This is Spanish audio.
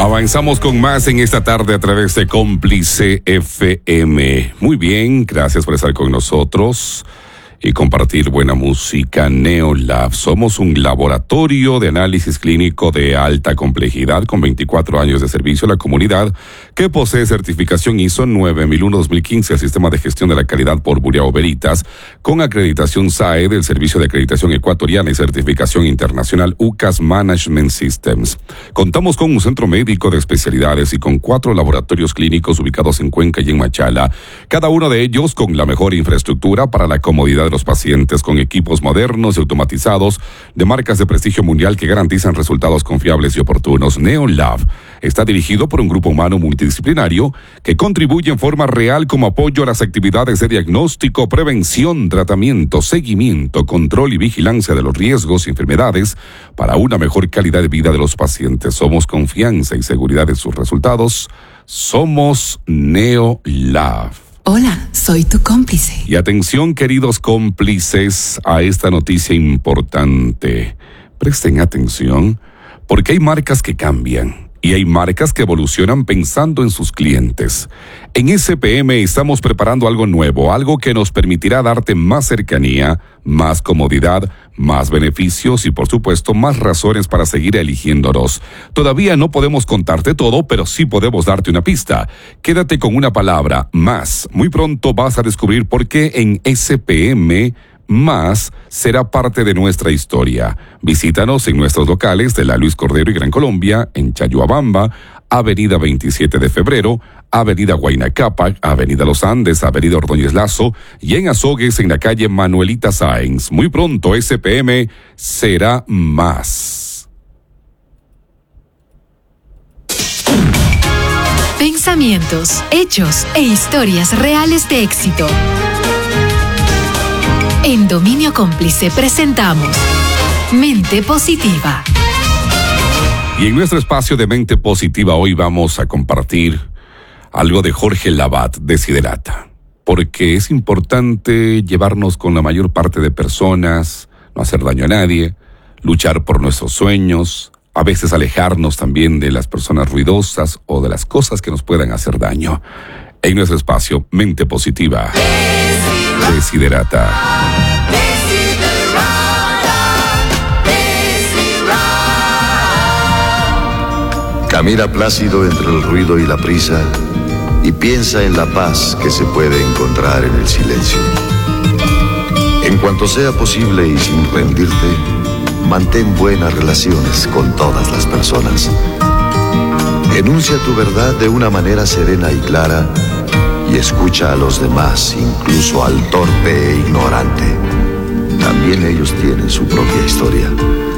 Avanzamos con más en esta tarde a través de Cómplice FM. Muy bien, gracias por estar con nosotros y compartir buena música. Neolab, somos un laboratorio de análisis clínico de alta complejidad con 24 años de servicio a la comunidad que posee certificación ISO 9001-2015 al Sistema de Gestión de la Calidad por Buriao Veritas, con acreditación SAE del Servicio de Acreditación Ecuatoriana y certificación internacional UCAS Management Systems. Contamos con un centro médico de especialidades y con 4 laboratorios clínicos ubicados en Cuenca y en Machala, cada uno de ellos con la mejor infraestructura para la comodidad de los pacientes, con equipos modernos y automatizados de marcas de prestigio mundial que garantizan resultados confiables y oportunos. Neolab está dirigido por un grupo humano multidisciplinario que contribuye en forma real como apoyo a las actividades de diagnóstico, prevención, tratamiento, seguimiento, control y vigilancia de los riesgos y enfermedades para una mejor calidad de vida de los pacientes. Somos confianza y seguridad de sus resultados. Somos Neolab. Hola, soy tu cómplice. Y atención, queridos cómplices, a esta noticia importante. Presten atención, porque hay marcas que cambian y hay marcas que evolucionan pensando en sus clientes. En SPM estamos preparando algo nuevo, algo que nos permitirá darte más cercanía, más comodidad, más beneficios y, por supuesto, más razones para seguir eligiéndonos. Todavía no podemos contarte todo, pero sí podemos darte una pista. Quédate con una palabra, más. Muy pronto vas a descubrir por qué en SPM más será parte de nuestra historia. Visítanos en nuestros locales de la Luis Cordero y Gran Colombia, en Chayuabamba, Avenida 27 de Febrero, Avenida Huayna Cápac, Avenida Los Andes, Avenida Ordóñez Lazo y en Azogues en la calle Manuelita Sáenz. Muy pronto SPM será más. Pensamientos, hechos e historias reales de éxito. En Dominio Cómplice presentamos Mente Positiva. Y en nuestro espacio de Mente Positiva hoy vamos a compartir algo de Jorge Lavat, Desiderata. Porque es importante llevarnos con la mayor parte de personas, no hacer daño a nadie, luchar por nuestros sueños, a veces alejarnos también de las personas ruidosas o de las cosas que nos puedan hacer daño. En nuestro espacio Mente Positiva, Desiderata. Camina plácido entre el ruido y la prisa y piensa en la paz que se puede encontrar en el silencio. En cuanto sea posible y sin rendirte, mantén buenas relaciones con todas las personas. Enuncia tu verdad de una manera serena y clara y escucha a los demás, incluso al torpe e ignorante. También ellos tienen su propia historia.